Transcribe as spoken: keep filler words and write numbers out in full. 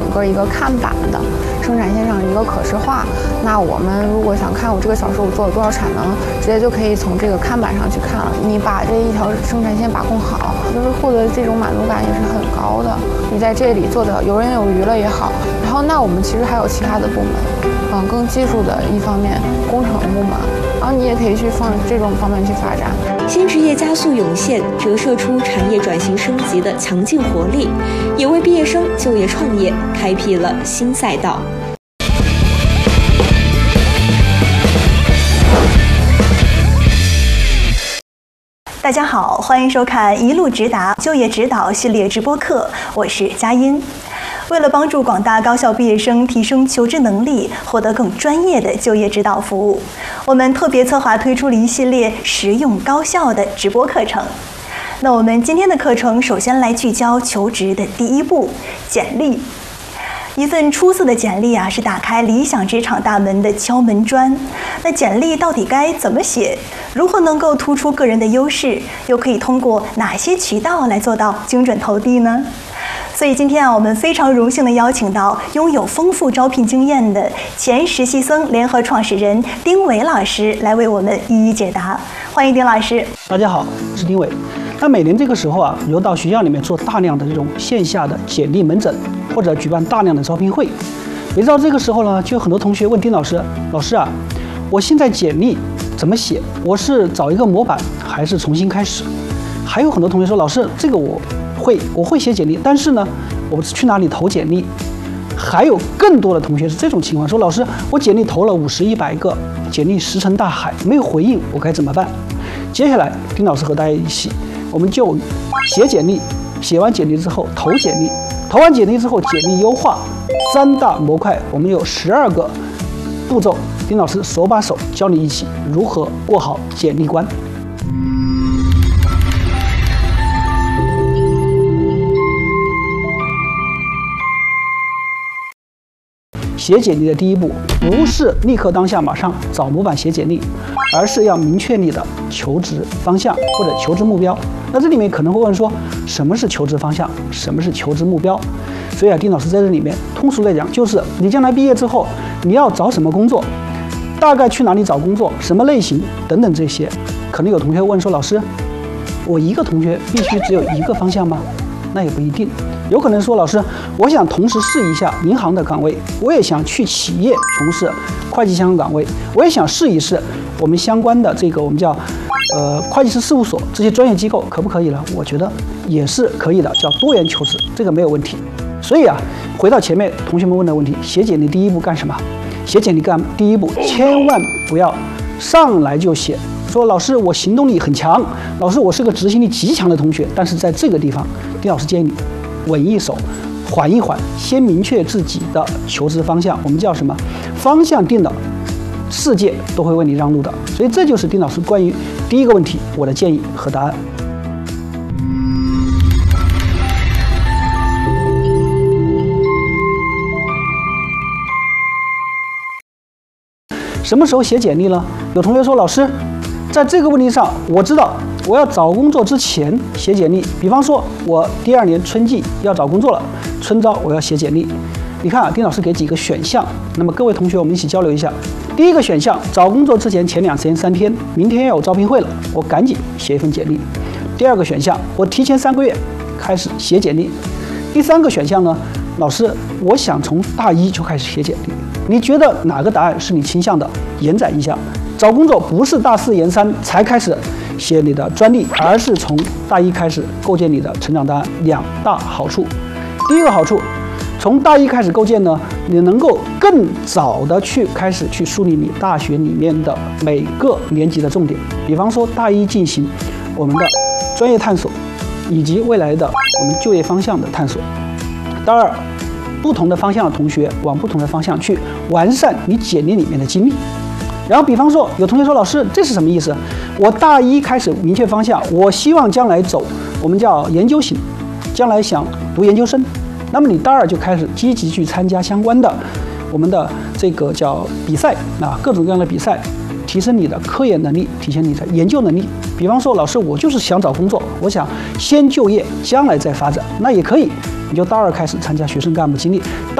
个一个看板的，生产线上一个可视化。那我们如果想看我这个小时我做了多少产能，直接就可以从这个看板上去看了。你把这一条生产线把控好，就是获得这种满足感也是很高的。你在这里做的游刃有余了也好，然后那我们其实还有其他的部门，嗯，更技术的一方面，工程部门，然后你也可以去放这种方面去发展。 新职业加速涌现，折射出产业转型升级的强劲活力，也为毕业生就业创业开辟了新赛道。 大家好，欢迎收看一路直达就业指导系列直播课，我是佳音。为了帮助广大高校毕业生提升求职能力，获得更专业的就业指导服务，我们特别策划推出了一系列实用高效的直播课程。那我们今天的课程首先来聚焦求职的第一步——简历。一份出色的简历啊，是打开理想职场大门的敲门砖。那简历到底该怎么写？如何能够突出个人的优势？又可以通过哪些渠道来做到精准投递呢？所以今天啊，我们非常荣幸地邀请到拥有丰富招聘经验的前实习生联合创始人丁伟老师来为我们一一解答。欢迎丁老师。 大家好，我是丁伟。那每年这个时候啊，有到学校里面做大量的这种线下的简历门诊，或者举办大量的招聘会。每到这个时候呢，就有很多同学问丁老师：“老师啊，我现在简历怎么写？我是找一个模板，还是重新开始？”还有很多同学说：“老师，这个我会，我会写简历，但是呢，我去哪里投简历？”还有更多的同学是这种情况，说：“老师，我简历投了五十、一百个，简历石沉大海，没有回应，我该怎么办？”接下来，丁老师和大家一起，我们就写简历，写完简历之后投简历，投完简历之后简历优化三大模块，我们有十二个步骤，丁老师手把手教你一起如何过好简历关。写简历的第一步，不是立刻当下马上找模板写简历，而是要明确你的求职方向或者求职目标。那这里面可能会问说，什么是求职方向，什么是求职目标？所以啊，丁老师在这里面通俗来讲，就是你将来毕业之后，你要找什么工作，大概去哪里找工作，什么类型等等这些。可能有同学问说，老师，我一个同学必须只有一个方向吗？那也不一定。有可能说，老师，我想同时试一下银行的岗位，我也想去企业从事会计相关岗位，我也想试一试我们相关的这个我们叫呃会计师事务所这些专业机构，可不可以呢？我觉得也是可以的，叫多元求职，这个没有问题。所以啊，回到前面同学们问的问题，写简历第一步干什么？写简历干第一步，千万不要上来就写说，老师我行动力很强，老师我是个执行力极强的同学。但是在这个地方，丁老师建议你稳一手，缓一缓，先明确自己的求职方向。我们叫什么？方向定了，世界都会为你让路的。所以这就是丁老师关于第一个问题我的建议和答案。什么时候写简历呢？有同学说，老师，在这个问题上，我知道我要找工作之前写简历。比方说，我第二年春季要找工作了，春招我要写简历。你看啊，丁老师给几个选项，那么各位同学我们一起交流一下。第一个选项，找工作之前前两天三天，明天要有招聘会了，我赶紧写一份简历。第二个选项，我提前三个月开始写简历。第三个选项呢，老师，我想从大一就开始写简历。你觉得哪个答案是你倾向的？延展一下，找工作不是大四研三才开始写你的专利，而是从大一开始构建你的成长档案。两大好处，第一个好处，从大一开始构建呢，你能够更早的去开始去梳理你大学里面的每个年级的重点。比方说大一进行我们的专业探索，以及未来的我们就业方向的探索。第二，不同的方向的同学往不同的方向去完善你简历里面的经历。然后比方说有同学说，老师这是什么意思？我大一开始明确方向，我希望将来走我们叫研究型，将来想读研究生。那么你大二就开始积极去参加相关的我们的这个叫比赛啊，各种各样的比赛，提升你的科研能力，提升你的研究能力。比方说，老师我就是想找工作，我想先就业，将来再发展，那也可以，你就大二开始参加学生干部经历。